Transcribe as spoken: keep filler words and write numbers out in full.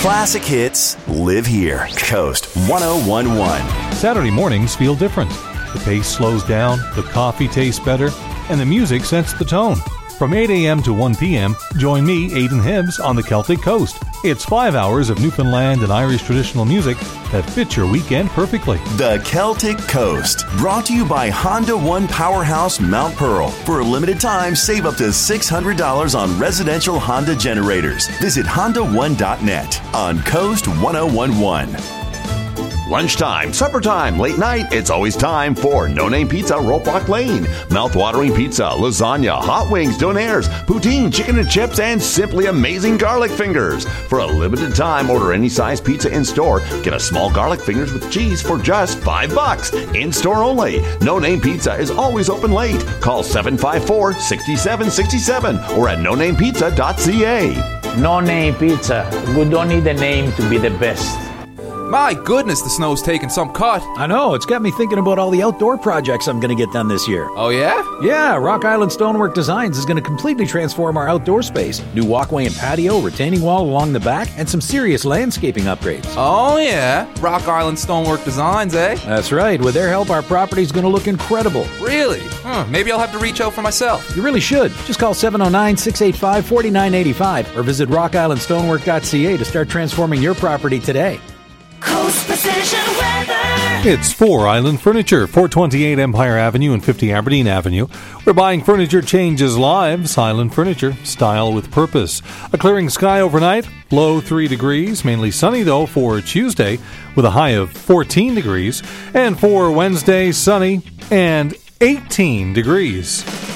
classic hits live here. Coast one oh one point one. Saturday mornings feel different. The pace slows down, the coffee tastes better, and the music sets the tone. From eight a.m. to one p.m., join me, Aidan Hibbs, on the Celtic Coast. It's five hours of Newfoundland and Irish traditional music that fits your weekend perfectly. The Celtic Coast, brought to you by Honda One Powerhouse Mount Pearl. For a limited time, save up to six hundred dollars on residential Honda generators. Visit honda one dot net on Coast one oh one point one. Lunchtime, supper time, late night, it's always time for No Name Pizza, Rope Walk Lane. Mouth-watering pizza, lasagna, hot wings, donaires, poutine, chicken and chips, and simply amazing garlic fingers. For a limited time, order any size pizza in-store. Get a small garlic fingers with cheese for just five bucks. In-store only. No Name Pizza is always open late. Call seven five four, six seven six seven or at no name pizza dot c a. No Name Pizza. We don't need a name to be the best. My goodness, the snow's taking some cut. I know, it's got me thinking about all the outdoor projects I'm going to get done this year. Oh, yeah? Yeah, Rock Island Stonework Designs is going to completely transform our outdoor space. New walkway and patio, retaining wall along the back, and some serious landscaping upgrades. Oh, yeah? Rock Island Stonework Designs, eh? That's right. With their help, our property's going to look incredible. Really? Huh, maybe I'll have to reach out for myself. You really should. Just call seven oh nine, six eight five, four nine eight five or visit rock island stonework dot c a to start transforming your property today. Coast Precision Weather. It's Four Island Furniture, four twenty-eight Empire Avenue and fifty Aberdeen Avenue. Where buying furniture changes lives. Island Furniture, style with purpose. A clearing sky overnight, low three degrees. Mainly sunny, though, for Tuesday, with a high of fourteen degrees. And for Wednesday, sunny and eighteen degrees.